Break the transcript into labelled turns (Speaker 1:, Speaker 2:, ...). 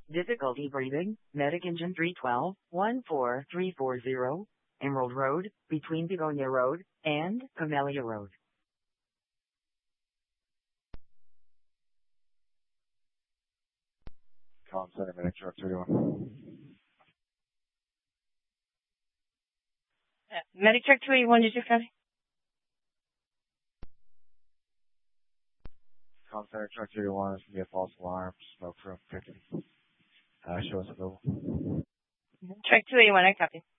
Speaker 1: Difficulty breathing. Medic Engine 312, 14340, Emerald Road, between Begonia Road and Camellia Road.
Speaker 2: Collins Center, Medic Truck 281.
Speaker 3: Medic Truck 281, did you copy?
Speaker 2: Collins Center, Truck 281, this is going to be a false alarm. Smoke from 50. Show us a little.
Speaker 3: Truck 281, I copy.